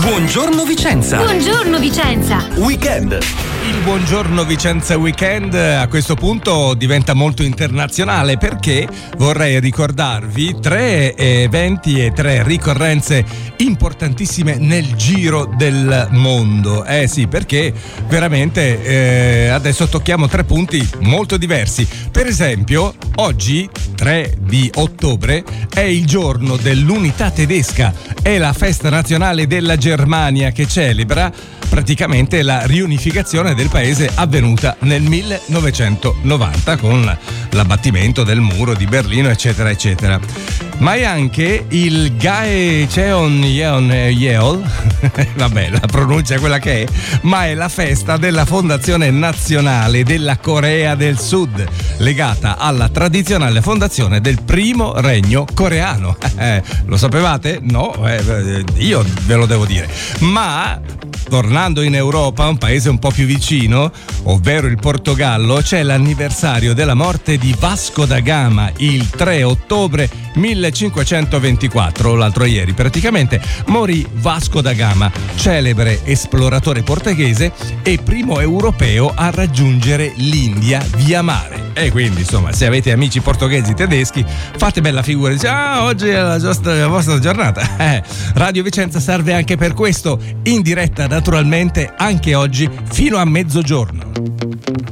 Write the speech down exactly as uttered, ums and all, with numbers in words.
Buongiorno Vicenza. Buongiorno Vicenza. Weekend. Il Buongiorno Vicenza Weekend a questo punto diventa molto internazionale perché vorrei ricordarvi tre eventi e tre ricorrenze importantissime nel giro del mondo. Eh sì, perché veramente eh, adesso tocchiamo tre punti molto diversi. Per esempio, oggi, tre di ottobre, è il giorno dell'unità tedesca, è la festa nazionale della Germania che celebra praticamente la riunificazione del paese avvenuta nel millenovecentonovanta con l'abbattimento del muro di Berlino, eccetera eccetera. Ma è anche il Gae Cheon Yeon Yeol, vabbè, la pronuncia è quella che è, ma è la festa della fondazione nazionale della Corea del Sud, legata alla tradizionale fondazione del primo regno coreano. Eh, lo sapevate? No, eh, io ve lo devo dire. Ma tornando in Europa, un paese un po' più vicino, ovvero il Portogallo, c'è l'anniversario della morte di Vasco da Gama il tre ottobre millecinquecentoventiquattro, l'altro ieri praticamente, morì Vasco da Gama, celebre esploratore portoghese e primo europeo a raggiungere l'India via mare. E quindi insomma, se avete amici portoghesi tedeschi, fate bella figura e dite: ah, oggi è la vostra, la vostra giornata. Eh, Radio Vicenza serve anche per questo, in diretta naturalmente anche oggi fino a mezzogiorno.